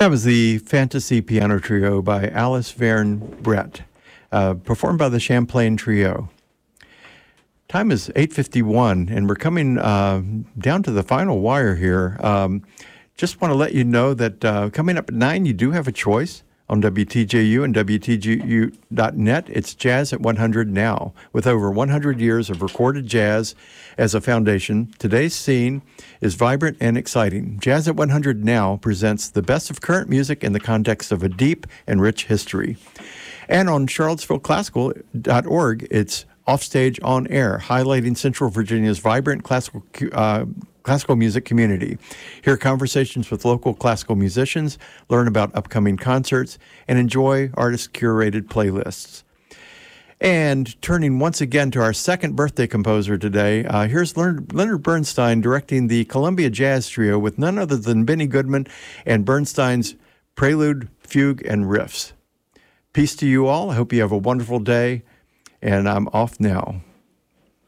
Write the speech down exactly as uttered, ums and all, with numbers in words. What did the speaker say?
That was the Fantasy Piano Trio by Alice Verne Brett, uh, performed by the Champlain Trio. Time is eight fifty-one, and we're coming uh, down to the final wire here. Um, just want to let you know that uh, coming up at nine, you do have a choice on W T J U and W T J U dot net. It's Jazz at one hundred Now. With over one hundred years of recorded jazz as a foundation, today's scene is vibrant and exciting. Jazz at one hundred Now presents the best of current music in the context of a deep and rich history. And on Charlottesville Classical dot org, it's Offstage on Air, highlighting Central Virginia's vibrant classical uh, classical music community. Hear conversations with local classical musicians, learn about upcoming concerts, and enjoy artist-curated playlists. And turning once again to our second birthday composer today, uh, here's Leonard, Leonard Bernstein directing the Columbia Jazz Trio with none other than Benny Goodman and Bernstein's Prelude, Fugue, and Riffs. Peace to you all. I hope you have a wonderful day, and I'm off now.